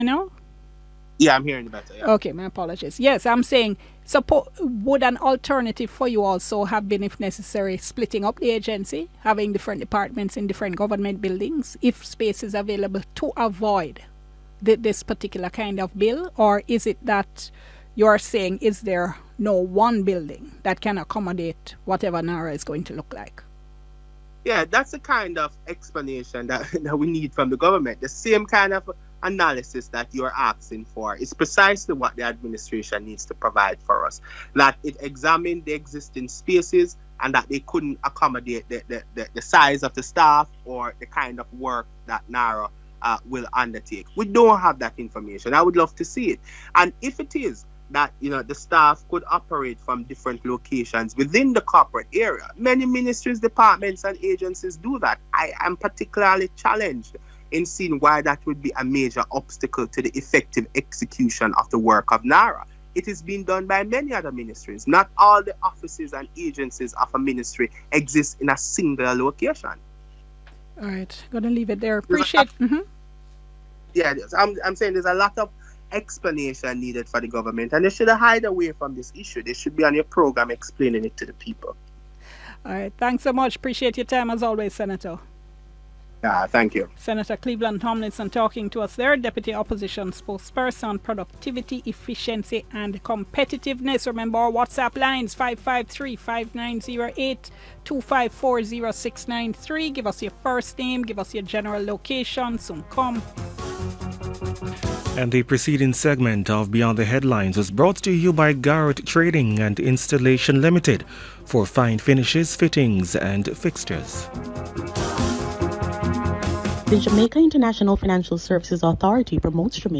You know? Yeah, I'm hearing you better. Yeah. Okay, my apologies. Yes, I'm saying, would an alternative for you also have been, if necessary, splitting up the agency, having different departments in different government buildings, if space is available to avoid this particular kind of bill? Or is it that you're saying, is there no one building that can accommodate whatever NARA is going to look like? Yeah, that's the kind of explanation that we need from the government. The same kind of analysis that you're asking for is precisely what the administration needs to provide for us. That it examined the existing spaces and that they couldn't accommodate the size of the staff or the kind of work that NARA will undertake. We don't have that information. I would love to see it. And if it is that the staff could operate from different locations within the corporate area. Many ministries, departments, and agencies do that. I am particularly challenged in seeing why that would be a major obstacle to the effective execution of the work of NARA. It is being done by many other ministries. Not all the offices and agencies of a ministry exist in a single location. All right, gonna leave it there. Appreciate. Yeah, I'm saying there's a lot of explanation needed for the government, and they should hide away from this issue. They should be on your program explaining it to the people. All right, thanks so much. Appreciate your time as always, Senator. Yeah, thank you. Senator Cleveland Tomlinson talking to us there, Deputy Opposition Spokesperson, Productivity, Efficiency and Competitiveness. Remember our WhatsApp lines 553-5908, 254-0693. Give us your first name, give us your general location, soon come. And the preceding segment of Beyond the Headlines was brought to you by Garrett Trading and Installation Limited for fine finishes, fittings and fixtures. The Jamaica International Financial Services Authority promotes Jamaica